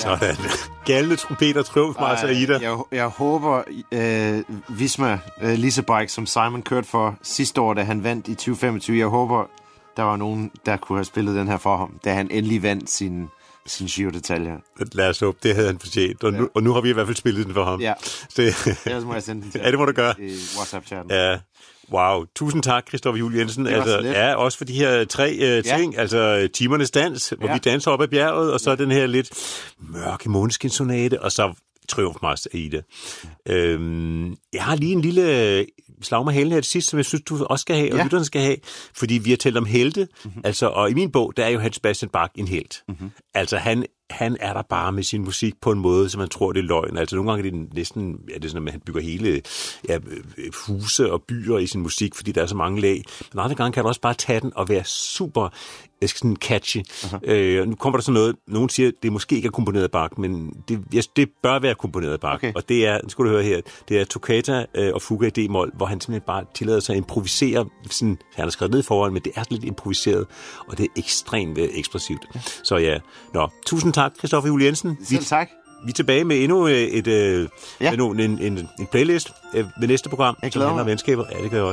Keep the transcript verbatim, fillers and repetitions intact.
Sådan. Galne trompeter, triumfmarch af Ida. Jeg, jeg håber, øh, Visma øh, Lisebike, som Simon kørte for sidste år, da han vandt i tyve femogtyve, jeg håber, der var nogen, der kunne have spillet den her for ham, da han endelig vandt sin, sin Giro-detaljer. Lad os håbe, det havde han fortjent. Og nu, ja. og nu har vi i hvert fald spillet den for ham. Ja, det, ellers må jeg sende den til ja, det må du gøre. i WhatsApp-chatten. Ja. Wow, tusind tak, Christoffer Juel Jensen. Altså, ja, også for de her tre uh, ting, ja. altså timernes dans, hvor ja. vi danser op ad bjerget, og så ja. den her lidt mørke måneskinsonate, og så Triumfmarch af Ida. Ja. Øhm, jeg har lige en lille slag med halen her til sidst, som jeg synes, du også skal have, og ja. lytterne skal have, fordi vi har talt om helte, mm-hmm. altså, og i min bog, der er jo Hans Sebastian Bach en helt. Mm-hmm. Altså, han han er der bare med sin musik på en måde, som man tror, det er løgn. Altså nogle gange er det næsten, ja, det er sådan, at han bygger hele ja, huse og byer i sin musik, fordi der er så mange lag. Men andre gange kan du også bare tage den og være super sådan catchy. Uh-huh. Øh, nu kommer der sådan noget, nogen siger, at det måske ikke er komponeret af Bach, men det, ja, det bør være komponeret af Bach. Okay. Og det er, nu skal du høre her, det er Toccata øh, og Fuga i D-mol, hvor han simpelthen bare tillader sig at improvisere. Sådan, han har skrevet ned i forhånd, men det er lidt improviseret, og det er ekstremt øh, ekspressivt. Ja. Så ja, nå, tusind tak, Christoffer Juel Jensen. Selv tak. Vi er tilbage med endnu et, et, ja. endnu en, en, en playlist øh, ved næste program, som handler om venskaber. Ja, det gør jeg også.